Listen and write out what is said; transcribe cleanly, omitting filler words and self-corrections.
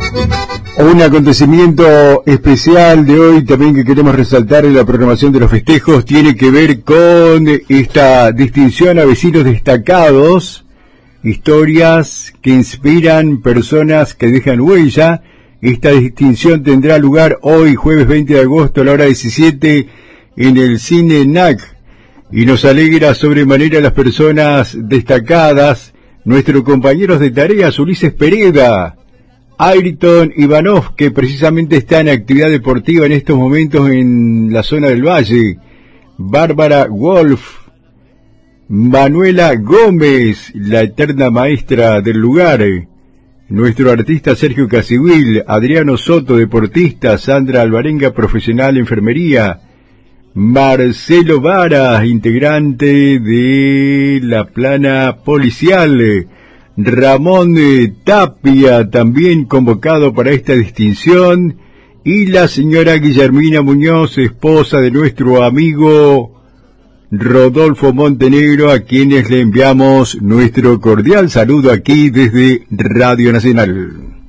Un acontecimiento especial de hoy también que queremos resaltar en la programación de los festejos tiene que ver con esta distinción a vecinos destacados, historias que inspiran, personas que dejan huella. Esta distinción tendrá lugar hoy, jueves 20 de agosto, a la hora 17, en el Cine NAC. Y nos alegra sobremanera las personas destacadas, nuestros compañeros de tareas, Ulises Pereda, Ayrton Ivanov, que precisamente está en actividad deportiva en estos momentos en la zona del Valle, Bárbara Wolf, Manuela Gómez, la eterna maestra del lugar, nuestro artista Sergio Casiguil, Adriano Soto, deportista, Sandra Alvarenga, profesional de enfermería, Marcelo Vara, integrante de la plana policial, Ramón Tapia, también convocado para esta distinción, y la señora Guillermina Muñoz, esposa de nuestro amigo Rodolfo Montenegro, a quienes le enviamos nuestro cordial saludo aquí desde Radio Nacional.